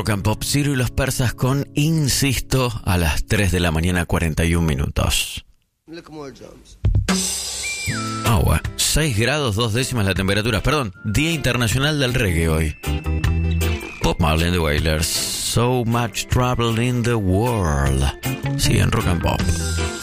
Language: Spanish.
Rock and Pop, Ciro y los Persas con Insisto a las 3 de la mañana 41 minutos. Agua, 6 grados 2 décimas la temperatura. Perdón, Día Internacional del Reggae hoy. Bob Marley and the Wailers, So Much Trouble in the World. Sí, en Rock and Pop.